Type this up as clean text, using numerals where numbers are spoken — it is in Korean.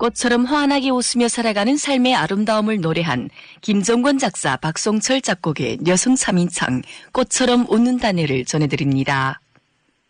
꽃처럼 환하게 웃으며 살아가는 삶의 아름다움을 노래한 김정권 작사, 박송철 작곡의 여성 3인창 꽃처럼 웃는다네를 전해드립니다.